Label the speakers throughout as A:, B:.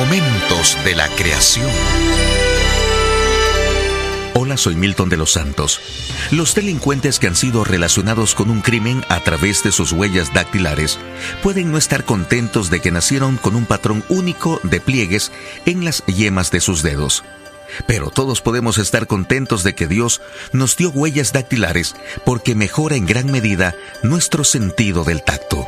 A: Momentos de la creación. Hola, soy Milton de los Santos. Los delincuentes que han sido relacionados con un crimen a través de sus huellas dactilares pueden no estar contentos de que nacieron con un patrón único de pliegues en las yemas de sus dedos. Pero todos podemos estar contentos de que Dios nos dio huellas dactilares porque mejora en gran medida nuestro sentido del tacto.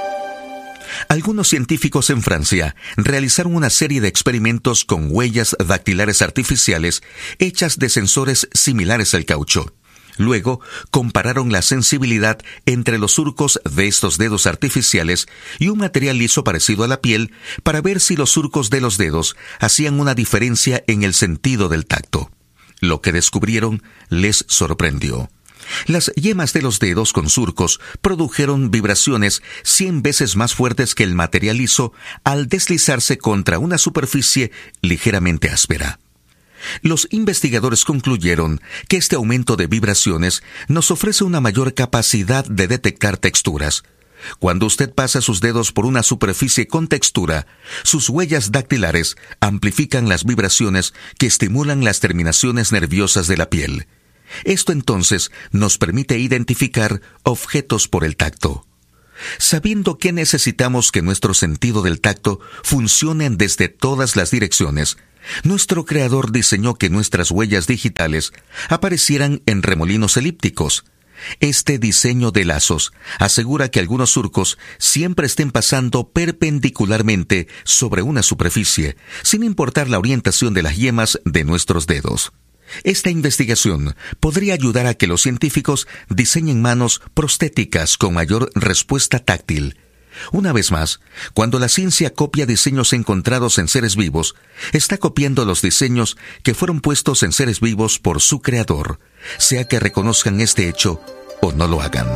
A: Algunos científicos en Francia realizaron una serie de experimentos con huellas dactilares artificiales hechas de sensores similares al caucho. Luego, compararon la sensibilidad entre los surcos de estos dedos artificiales y un material liso parecido a la piel para ver si los surcos de los dedos hacían una diferencia en el sentido del tacto. Lo que descubrieron les sorprendió. Las yemas de los dedos con surcos produjeron vibraciones 100 veces más fuertes que el material liso al deslizarse contra una superficie ligeramente áspera. Los investigadores concluyeron que este aumento de vibraciones nos ofrece una mayor capacidad de detectar texturas. Cuando usted pasa sus dedos por una superficie con textura, sus huellas dactilares amplifican las vibraciones que estimulan las terminaciones nerviosas de la piel. Esto entonces nos permite identificar objetos por el tacto. Sabiendo que necesitamos que nuestro sentido del tacto funcione desde todas las direcciones, nuestro creador diseñó que nuestras huellas digitales aparecieran en remolinos elípticos. Este diseño de lazos asegura que algunos surcos siempre estén pasando perpendicularmente sobre una superficie, sin importar la orientación de las yemas de nuestros dedos. Esta investigación podría ayudar a que los científicos diseñen manos prostéticas con mayor respuesta táctil. Una vez más, cuando la ciencia copia diseños encontrados en seres vivos, está copiando los diseños que fueron puestos en seres vivos por su creador, sea que reconozcan este hecho o no lo hagan.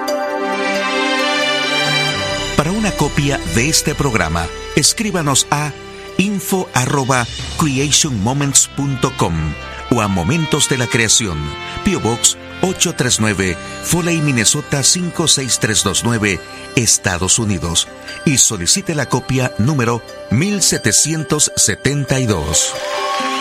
A: Para una copia de este programa, escríbanos a info@creationmoments.com o a Momentos de la Creación, P.O. Box 839, Foley, Minnesota 56329, Estados Unidos, y solicite la copia número 1772.